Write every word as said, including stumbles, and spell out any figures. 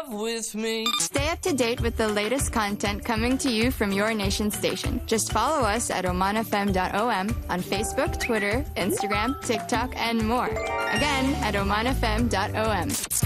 love with me. Stay up to date with the latest content coming to you from your nation station. Just follow us at oman f m dot o m on Facebook, Twitter, Instagram, TikTok, and more. Again, at oman f m dot o m.